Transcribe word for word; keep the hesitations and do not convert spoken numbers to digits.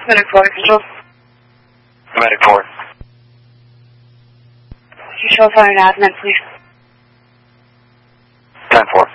Medic four, control. Medic four. Control phone and admin, please. ten four.